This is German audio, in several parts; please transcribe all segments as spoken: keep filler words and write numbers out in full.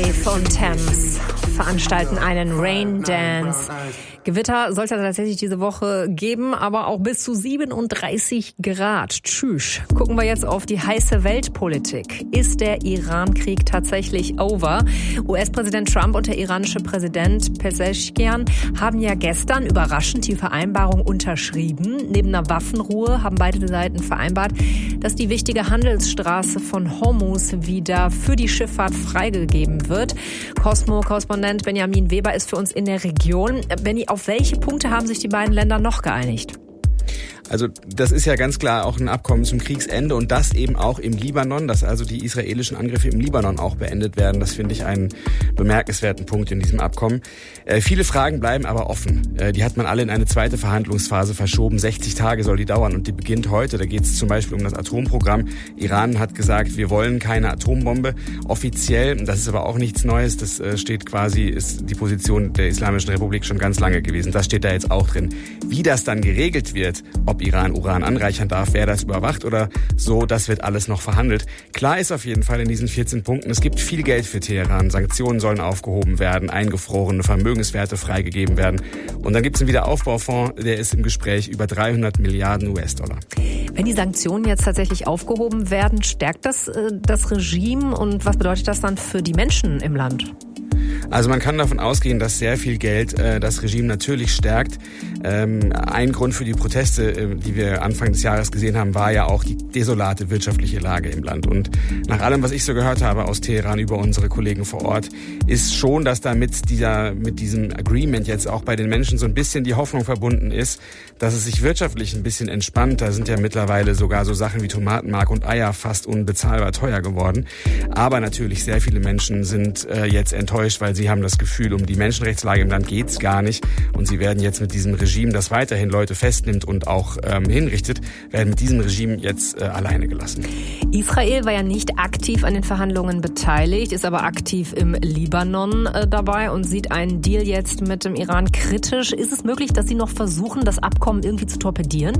Faith und Thames veranstalten einen Rain Dance. Gewitter sollte es tatsächlich diese Woche geben, aber auch bis zu siebenunddreißig Grad. Tschüss. Gucken wir jetzt auf die heiße Weltpolitik. Ist der Iran-Krieg tatsächlich over? U S-Präsident Trump und der iranische Präsident Pezeshkian haben ja gestern überraschend die Vereinbarung unterschrieben. Neben einer Waffenruhe haben beide Seiten vereinbart, dass die wichtige Handelsstraße von Hormuz wieder für die Schifffahrt freigegeben wird. Cosmo-Korrespondent Benjamin Weber ist für uns in der Region. Benni, auf welche Punkte haben sich die beiden Länder noch geeinigt? Also das ist ja ganz klar auch ein Abkommen zum Kriegsende und das eben auch im Libanon, dass also die israelischen Angriffe im Libanon auch beendet werden. Das finde ich einen bemerkenswerten Punkt in diesem Abkommen. Äh, viele Fragen bleiben aber offen. Äh, die hat man alle in eine zweite Verhandlungsphase verschoben. sechzig Tage soll die dauern und die beginnt heute. Da geht es zum Beispiel um das Atomprogramm. Iran hat gesagt, wir wollen keine Atombombe. Offiziell, das ist aber auch nichts Neues, das äh, steht quasi, ist die Position der Islamischen Republik schon ganz lange gewesen. Das steht da jetzt auch drin. Wie das dann geregelt wird, ob Iran Uran anreichern darf, wer das überwacht oder so, das wird alles noch verhandelt. Klar ist auf jeden Fall in diesen vierzehn Punkten, es gibt viel Geld für Teheran. Sanktionen sollen aufgehoben werden, eingefrorene Vermögenswerte freigegeben werden. Und dann gibt es einen Wiederaufbaufonds, der ist im Gespräch über dreihundert Milliarden U S-Dollar. Wenn die Sanktionen jetzt tatsächlich aufgehoben werden, stärkt das äh, das Regime und was bedeutet das dann für die Menschen im Land? Also man kann davon ausgehen, dass sehr viel Geld äh, das Regime natürlich stärkt. Ähm, ein Grund für die Proteste, äh, die wir Anfang des Jahres gesehen haben, war ja auch die desolate wirtschaftliche Lage im Land. Und nach allem, was ich so gehört habe aus Teheran über unsere Kollegen vor Ort, ist schon, dass da mit, dieser, mit diesem Agreement jetzt auch bei den Menschen so ein bisschen die Hoffnung verbunden ist, dass es sich wirtschaftlich ein bisschen entspannt. Da sind ja mittlerweile sogar so Sachen wie Tomatenmark und Eier fast unbezahlbar teuer geworden. Aber natürlich sehr viele Menschen sind äh, jetzt enttäuscht, weil sie haben das Gefühl, um die Menschenrechtslage im Land geht's gar nicht. Und sie werden jetzt mit diesem Regime, das weiterhin Leute festnimmt und auch ähm, hinrichtet, werden mit diesem Regime jetzt äh, alleine gelassen. Israel war ja nicht aktiv an den Verhandlungen beteiligt, ist aber aktiv im Libanon äh, dabei und sieht einen Deal jetzt mit dem Iran kritisch. Ist es möglich, dass sie noch versuchen, das Abkommen irgendwie zu torpedieren?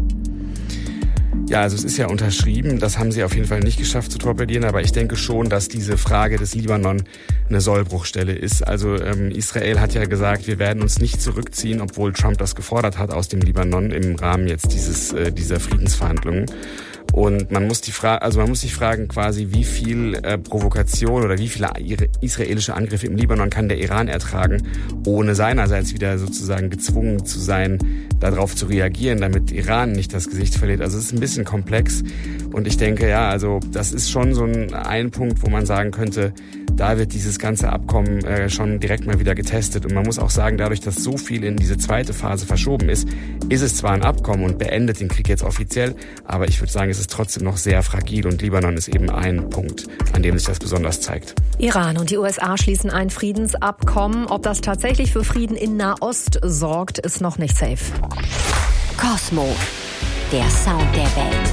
Ja, also es ist ja unterschrieben, das haben sie auf jeden Fall nicht geschafft zu torpedieren, aber ich denke schon, dass diese Frage des Libanon eine Sollbruchstelle ist. Also ähm, Israel hat ja gesagt, wir werden uns nicht zurückziehen, obwohl Trump das gefordert hat aus dem Libanon im Rahmen jetzt dieses äh, dieser Friedensverhandlungen. Und man muss die Frage, also man muss sich fragen, quasi, wie viel äh, Provokation oder wie viele israelische Angriffe im Libanon kann der Iran ertragen, ohne seinerseits wieder sozusagen gezwungen zu sein, darauf zu reagieren, damit Iran nicht das Gesicht verliert. Also es ist ein bisschen komplex. Und ich denke, ja, also das ist schon so ein, ein Punkt, wo man sagen könnte, da wird dieses ganze Abkommen äh, schon direkt mal wieder getestet. Und man muss auch sagen, dadurch, dass so viel in diese zweite Phase verschoben ist, ist es zwar ein Abkommen und beendet den Krieg jetzt offiziell, aber ich würde sagen, es ist trotzdem noch sehr fragil und Libanon ist eben ein Punkt, an dem sich das besonders zeigt. Iran und die U S A schließen ein Friedensabkommen. Ob das tatsächlich für Frieden in Nahost sorgt, ist noch nicht safe. Cosmo, der Sound der Welt.